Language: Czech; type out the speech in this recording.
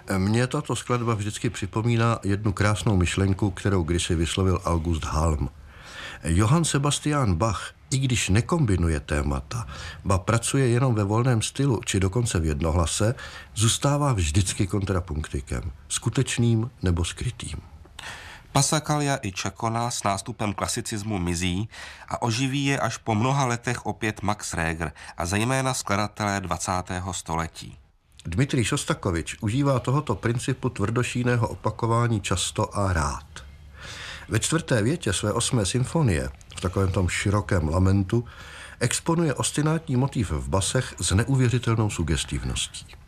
Mně tato skladba vždycky připomíná jednu krásnou myšlenku, kterou kdysi vyslovil August Halm. Johann Sebastian Bach, i když nekombinuje témata, ba pracuje jenom ve volném stylu, či dokonce v jednohlase, zůstává vždycky kontrapunktikem, skutečným nebo skrytým. Passacaglia i Ciccona s nástupem klasicismu mizí a oživí je až po mnoha letech opět Max Reger a zejména skladatelé 20. století. Dmitrij Šostakovič užívá tohoto principu tvrdošíjného opakování často a rád. Ve 4. větě své 8. symfonie, v takovém tom širokém lamentu, exponuje ostinátní motiv v basech s neuvěřitelnou sugestivností.